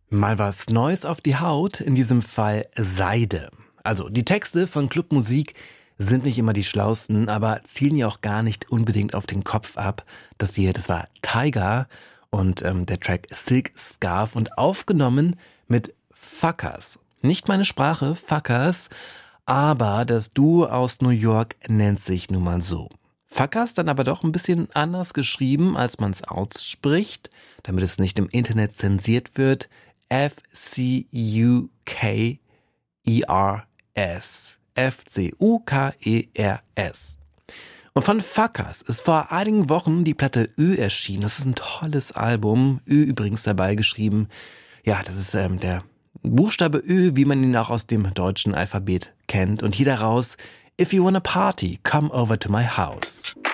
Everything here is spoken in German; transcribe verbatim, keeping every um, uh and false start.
Mal was Neues auf die Haut, in diesem Fall Seide. Also die Texte von Clubmusik sind nicht immer die schlausten, aber zielen ja auch gar nicht unbedingt auf den Kopf ab. Das hier, das war Tyga und ähm, der Track Silk Scarf und aufgenommen mit Fuckers. Nicht meine Sprache, Fuckers, aber das Duo aus New York nennt sich nun mal so. Fuckers dann aber doch ein bisschen anders geschrieben, als man es ausspricht, damit es nicht im Internet zensiert wird. F C U K E R S. F C U K E R S. Und von Fuckers ist vor einigen Wochen die Platte Ö erschienen. Das ist ein tolles Album. Ö übrigens dabei geschrieben. Ja, das ist ähm, der Buchstabe Ö, wie man ihn auch aus dem deutschen Alphabet kennt. Und hier daraus: If you wanna party, come over to my house.